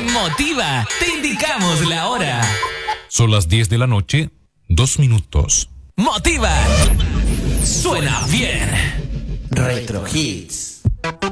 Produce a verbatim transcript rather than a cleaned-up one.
En Motiva te indicamos la hora. Son las diez de la noche, dos minutos. Motiva. Suena bien. Retro Hits.